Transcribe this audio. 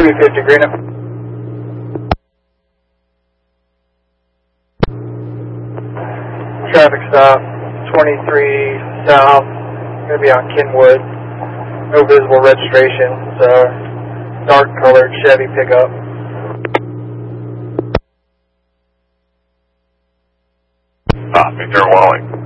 250 Greeno. Traffic stop, 23 south, going to be on Kenwood. No visible registration. It's a dark colored Chevy pickup. Victor Wally.